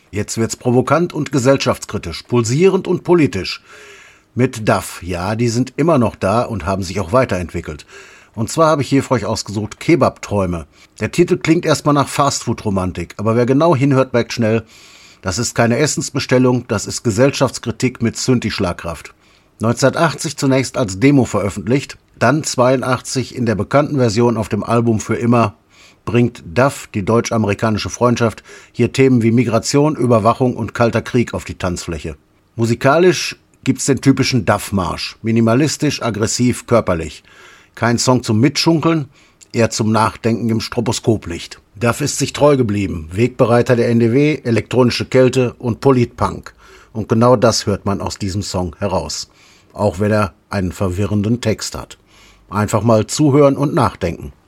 Jetzt wird's provokant und gesellschaftskritisch, pulsierend und politisch. Mit DAF, ja, die sind immer noch da und haben sich auch weiterentwickelt. Und zwar habe ich hier für euch ausgesucht Kebab-Träume. Der Titel klingt erstmal nach Fastfood-Romantik, aber wer genau hinhört, merkt schnell, das ist keine Essensbestellung, das ist Gesellschaftskritik mit Synthi-Schlagkraft. 1980 zunächst als Demo veröffentlicht, dann 82 in der bekannten Version auf dem Album Für immer, bringt DAF, die deutsch-amerikanische Freundschaft, hier Themen wie Migration, Überwachung und Kalter Krieg auf die Tanzfläche. Musikalisch gibt's den typischen DAF-Marsch, minimalistisch, aggressiv, körperlich. Kein Song zum Mitschunkeln, eher zum Nachdenken im Stroboskoplicht. DAF ist sich treu geblieben, Wegbereiter der NDW, elektronische Kälte und Politpunk. Und genau das hört man aus diesem Song heraus, auch wenn er einen verwirrenden Text hat. Einfach mal zuhören und nachdenken.